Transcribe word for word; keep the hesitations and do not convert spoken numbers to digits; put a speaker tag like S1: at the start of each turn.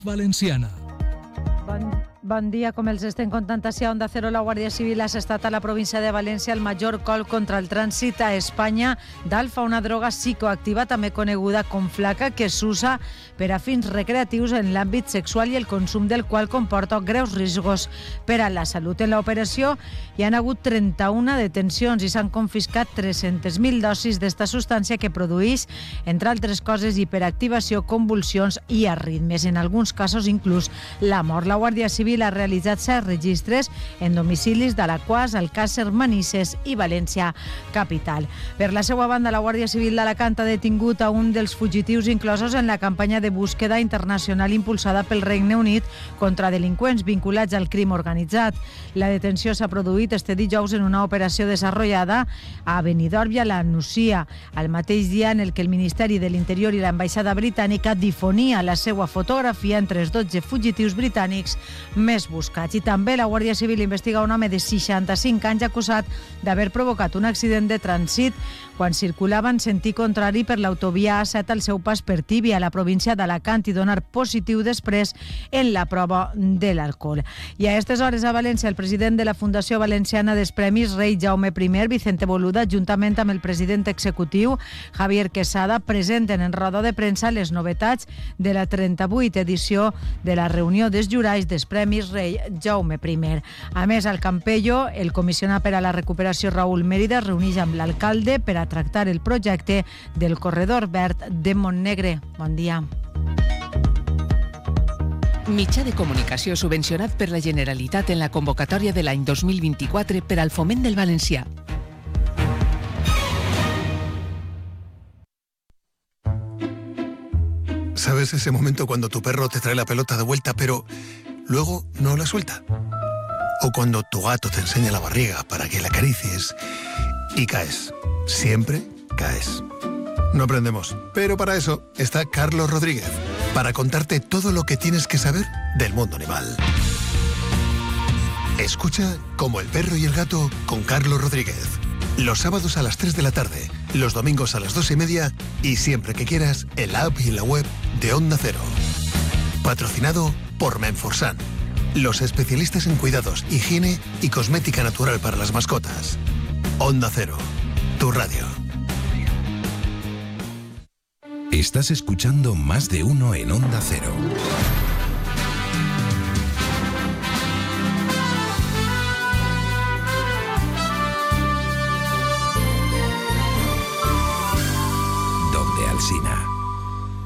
S1: Valenciana.
S2: Bon, bon dia. Com els estem contant a Onda Cero, la Guàrdia Civil ha assestat a la província de València el major col contra el trànsit a Espanya d'alfa, una droga psicoactiva també coneguda com flaca, que s'usa per a fins recreatius en l'àmbit sexual i el consum del qual comporta greus riscos per a la salut. En l'operació hi han hagut trenta-una detencions i s'han confiscat tres-centes mil dosis d'esta substància que produeix, entre altres coses, hiperactivació, convulsions i arritmes. En alguns casos, inclús la mort. La Guàrdia Civil ha realitzat set registres en domicilis d'Alaquàs, Alcàsser, Manises i València capital. Per la seva banda, la Guàrdia Civil d'Alacant ha detingut a un dels fugitius inclosos en la campanya de búsqueda internacional impulsada pel Regne Unit contra delinqüents vinculats al crim organitzat. La detenció s'ha produït este dijous en una operació desenvolupada a Benidorm i a la Nucia, al mateix dia en el que el Ministeri de l'Interior i l'Ambaixada britànica difonia la seva fotografia entre els dotze fugitius britànics més buscats. I també la Guàrdia Civil investiga un home de seixanta-cinc anys acusat d'haver provocat un accident de trànsit quan circulava en sentit contrari per l'autovia A set al seu pas per Tíbia, a la província d'Alacant, i donar positiu després en la prova de l'alcohol. I a aquestes hores a València, el president de la Fundació Valenciana dels Premis Rei Jaume primer, Vicente Boluda, juntament amb el president executiu Javier Quesada, presenten en roda de premsa les novetats de la trenta-vuitena edició de la reunió dels jurats dels Premis Rei Jaume primer. A més, al Campello, el comissionat per a la recuperació Raúl Mérida es reuneix amb l'alcalde per a tractar el projecte del corredor verd de Montnegre. Bon dia.
S3: Mitjà de comunicació subvencionat per la Generalitat en la convocatòria de l'any dos mil vint-i-quatre per al foment del valencià.
S4: ¿Sabes ese momento cuando tu perro te trae la pelota de vuelta, pero luego no la suelta? O cuando tu gato te enseña la barriga para que la acaricies y caes. Siempre caes. No aprendemos, pero para eso está Carlos Rodríguez, para contarte todo lo que tienes que saber del mundo animal. Escucha Como el perro y el gato con Carlos Rodríguez. Los sábados a las tres de la tarde, los domingos a las dos y media y siempre que quieras en la app y en la web de Onda Cero. Patrocinado por Menforsan, los especialistas en cuidados, higiene y cosmética natural para las mascotas. Onda Cero, tu radio.
S5: Estás escuchando Más de Uno en Onda Cero.